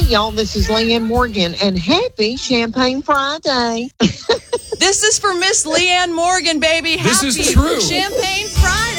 Hey, y'all, this is Leanne Morgan, and happy Champagne Friday. This is for Miss Leanne Morgan, baby. This Happy is true. Champagne Friday.